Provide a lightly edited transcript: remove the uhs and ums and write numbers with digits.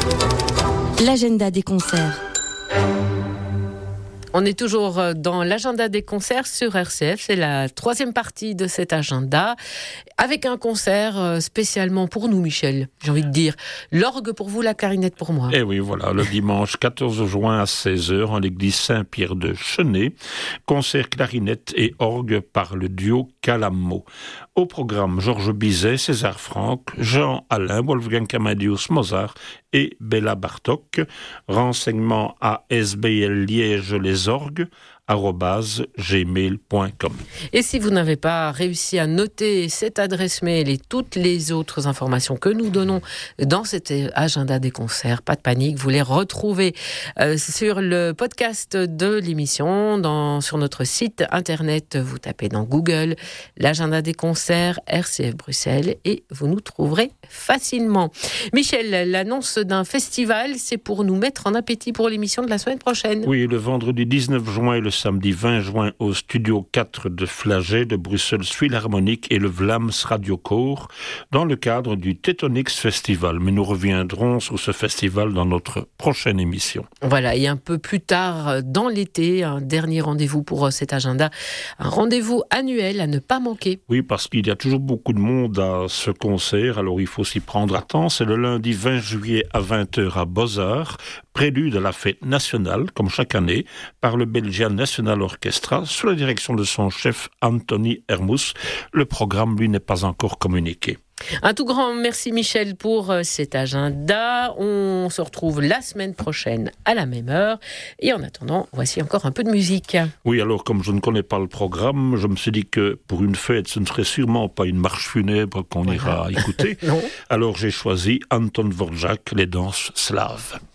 L'agenda des concerts. On est toujours dans l'agenda des concerts sur RCF. C'est la troisième partie de cet agenda, avec un concert spécialement pour nous, Michel. J'ai envie de dire, l'orgue pour vous, la clarinette pour moi. Et oui, voilà, le dimanche 14 juin à 16h en l'église Saint-Pierre de Chenay, concert clarinette et orgue par le duo Calamo. Au programme, Georges Bizet, César Franck, Jean Alain, Wolfgang Amadeus Mozart et Béla Bartók. Renseignements à SBL Liège les orgues @gmail.com. Et si vous n'avez pas réussi à noter cette adresse mail et toutes les autres informations que nous donnons dans cet agenda des concerts, pas de panique, vous les retrouvez sur le podcast de l'émission, sur notre site internet. Vous tapez dans Google l'agenda des concerts RCF Bruxelles et vous nous trouverez facilement. Michel, l'annonce d'un festival, c'est pour nous mettre en appétit pour l'émission de la semaine prochaine. Oui, le vendredi 19 juin et le samedi 20 juin au studio 4 de Flagey de Bruxelles Philharmonique et le Vlaams Radiokoor dans le cadre du Tetonix Festival. Mais nous reviendrons sur ce festival dans notre prochaine émission. Voilà, et un peu plus tard dans l'été, un dernier rendez-vous pour cet agenda, un rendez-vous annuel à ne pas manquer. Oui, parce qu'il y a toujours beaucoup de monde à ce concert, alors il faut s'y prendre à temps. C'est le lundi 20 juillet à 20h à Beaux-Arts, prélude à la fête nationale, comme chaque année, par le Belgian National Orchestra, sous la direction de son chef Anthony Hermous. Le programme, lui, n'est pas encore communiqué. Un tout grand merci Michel pour cet agenda. On se retrouve la semaine prochaine à la même heure. Et en attendant, voici encore un peu de musique. Oui, alors comme je ne connais pas le programme, je me suis dit que pour une fête, ce ne serait sûrement pas une marche funèbre qu'on ira écouter. Non. Alors j'ai choisi Anton Dvorak, les danses slaves.